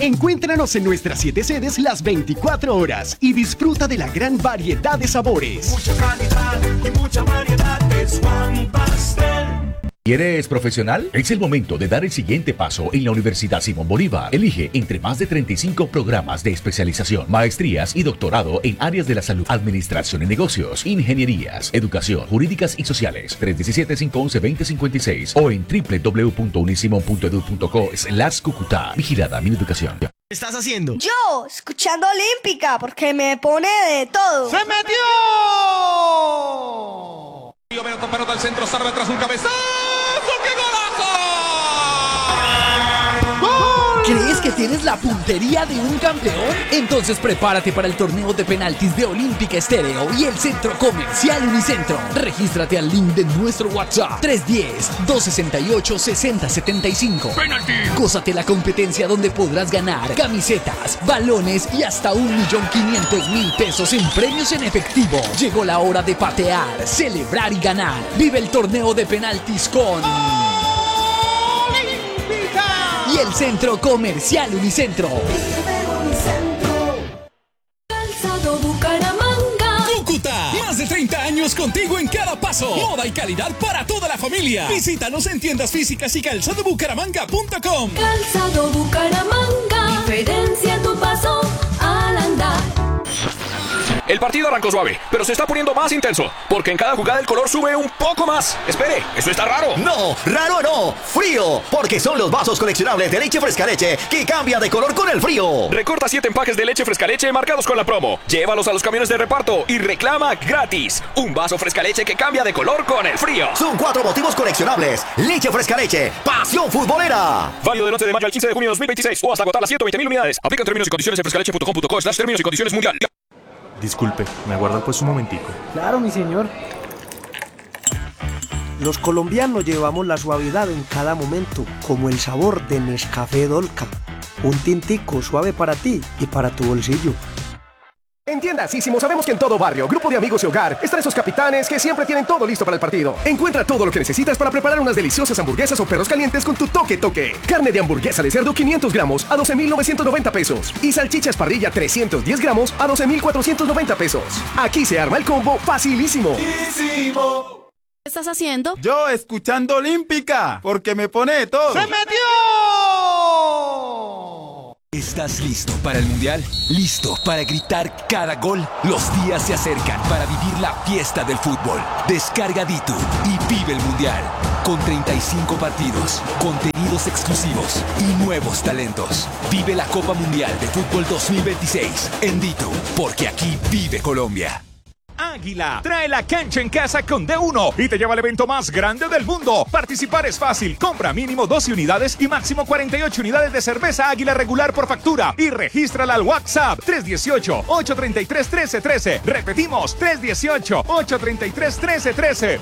Encuéntranos en nuestras 7 sedes las 24 horas y disfruta de la gran variedad de sabores. Mucha calidad y mucha variedad es Juan Pastel. ¿Eres profesional? Es el momento de dar el siguiente paso en la Universidad Simón Bolívar. Elige entre más de 35 programas de especialización, maestrías y doctorado en áreas de la salud, administración y negocios, ingenierías, educación, jurídicas y sociales. 317-511-2056 o en www.unisimon.edu.co/Cúcuta. Vigilada Mineducación. ¿Qué estás haciendo? Yo, escuchando Olímpica, porque me pone de todo. ¡Se metió! Pelota al centro, Sarve tras un cabezazo. ¡Qué golazo! ¿Crees que tienes la puntería de un campeón? Entonces prepárate para el torneo de penaltis de Olímpica Estéreo y el Centro Comercial Unicentro. Regístrate al link de nuestro WhatsApp 310-268-6075. ¡Penalti! Gózate la competencia donde podrás ganar camisetas, balones y hasta 1.500.000 pesos en premios en efectivo. Llegó la hora de patear, celebrar y ganar. Vive el torneo de penaltis con... y el Centro Comercial Unicentro. Calzado Bucaramanga. Cúcuta, más de 30 años contigo en cada paso. Moda y calidad para toda la familia. Visítanos en tiendas físicas y calzadobucaramanga.com. Calzado Bucaramanga. Diferencia tu paso al andar. El partido arrancó suave, pero se está poniendo más intenso, porque en cada jugada el color sube un poco más. Espere, ¿eso está raro? No, raro no, frío, porque son los vasos coleccionables de leche fresca leche que cambian de color con el frío. Recorta 7 empaques de leche fresca leche marcados con la promo. Llévalos a los camiones de reparto y reclama gratis un vaso fresca leche que cambia de color con el frío. Son 4 motivos coleccionables. Leche fresca leche, pasión futbolera. Válido del 11 de mayo al 15 de junio de 2026 o hasta agotar las 120.000 unidades. Aplican términos y condiciones en frescaleche.com.co/términos y condiciones mundial. Disculpe, ¿me aguarda pues un momentico? Claro, mi señor. Los colombianos llevamos la suavidad en cada momento, como el sabor de Nescafé Dolca. Un tintico suave para ti y para tu bolsillo. En Tiendasísimo sabemos que en todo barrio, grupo de amigos y hogar están esos capitanes que siempre tienen todo listo para el partido. Encuentra todo lo que necesitas para preparar unas deliciosas hamburguesas o perros calientes con tu toque. Carne de hamburguesa de cerdo 500 gramos a 12.990 pesos. Y salchichas parrilla 310 gramos a 12.490 pesos. Aquí se arma el combo facilísimo. ¿Qué estás haciendo? Yo escuchando Olímpica, porque me pone de todo. ¡Se metió! ¿Estás listo para el Mundial? ¿Listo para gritar cada gol? Los días se acercan para vivir la fiesta del fútbol. Descarga Ditu y vive el Mundial. Con 35 partidos, contenidos exclusivos y nuevos talentos. Vive la Copa Mundial de Fútbol 2026 en Ditu, porque aquí vive Colombia. Águila trae la cancha en casa con D1 y te lleva al evento más grande del mundo. Participar es fácil. Compra mínimo 12 unidades y máximo 48 unidades de cerveza Águila regular por factura y regístrala al WhatsApp 318-833-1313. Repetimos, 318-833-1313.